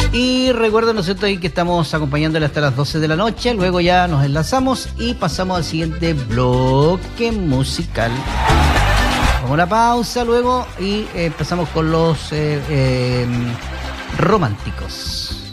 Y recuerden, ¿no es cierto?, ahí que estamos acompañándole hasta las 12 de la noche. Luego ya nos enlazamos y pasamos al siguiente bloque musical. Vamos a la pausa luego y empezamos con los románticos.